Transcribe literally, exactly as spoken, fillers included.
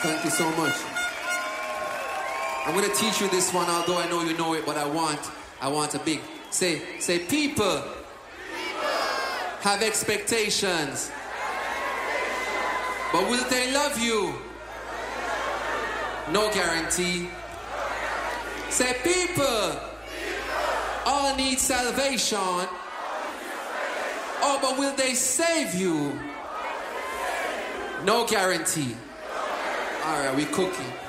Thank you so much. I'm going to teach you this one, although I know you know it, but I want, I want a big, say, say, people, people. Have expectations. But will they love you? No guarantee. Say, people, all need salvation. Oh, but will they save you? No guarantee. All right, we cooking.